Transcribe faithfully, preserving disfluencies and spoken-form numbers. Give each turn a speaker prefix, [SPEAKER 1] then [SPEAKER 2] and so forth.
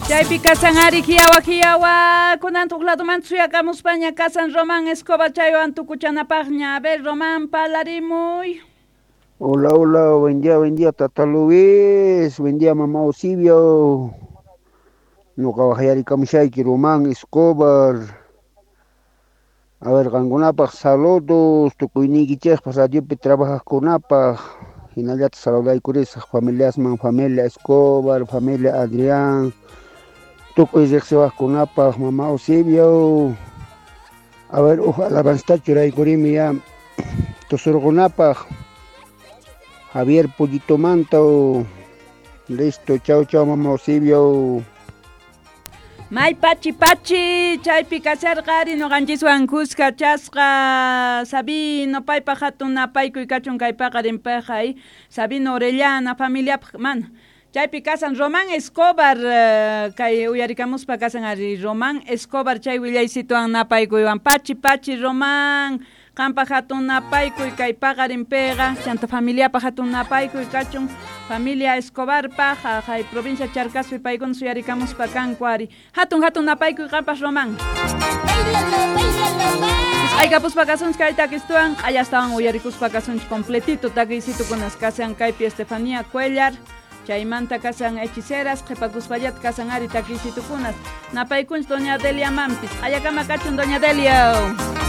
[SPEAKER 1] Chaypi kasan ari hiyawa hiyawa kunan tukladuman suyakamuspaña kasan Román Escobar chaywan tukuchanapaqña. A ver, Román, palarimuy.
[SPEAKER 2] Hola, hola, buen día, buen día, Tata Luis, buen día, mamá Osibio. No caballari kamishaiki Román Escobar. A ver, gangunapaq saludos, tukuyniki chayqa radiopi trabajas kunapaq. Hinallata saludaykurisaq familiasman, familia Escobar, familia Adrián. Tukuy riqsiwaqkunapaq, mamá Osibio. A ver, ojalá banstachu raykurimi ya tusurqunapaq. Javier Pollito Manto. Listo, chao, chao, mamá Osibio.
[SPEAKER 1] May pachi pachi, chaypi kasarqari nuqanchikwan kuska chasqa Sabino paypa hatun napaykuy kachun kaypaqa rinpaqay Sabino Orellana familiapaq mana. Chaypi kasan Román Escobar uh, kay uyarikamuspa kasan ari Román Escobar chay willaysituwan napaykuywan pachi pachi Román qampa hatun napaykuy kay paqarinpiqa chanta familiapa hatun napaykuy kachun familia Escobar paja hay provincia Charcaspi paykuna suyarikamuspa kanku ari hatun hatun napaykuy qampas Román aykapuspa kasunchik kay takistuwan ayastawan uyarikuspa kasunchik completito takiysitukunas kasan kaypi Estefanía Cuellar chaymanta kasan hechiceras qhipakuspallat kasan ari takiysitukunas napaykunch doña Delia Mampis ayakama kachun doña Delia.